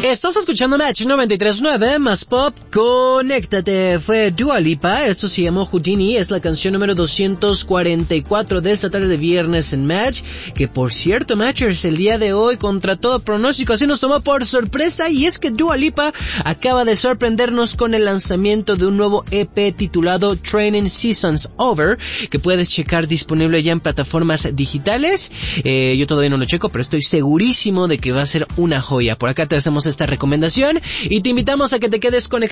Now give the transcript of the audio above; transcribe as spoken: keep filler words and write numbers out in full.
Estás escuchando Match noventa y tres punto nueve, más pop, conéctate. Fue Dua Lipa, esto se llamó Houdini, es la canción número doscientos cuarenta y cuatro de esta tarde de viernes en Match, que por cierto, Matchers, el día de hoy, contra todo pronóstico, así nos tomó por sorpresa, y es que Dua Lipa acaba de sorprendernos con el lanzamiento de un nuevo E P titulado Training Seasons Over, que puedes checar disponible ya en plataformas digitales. Eh, yo todavía no lo checo, pero estoy segurísimo de que va a ser una joya. Por acá te hacemos esta recomendación y te invitamos a que te quedes conectado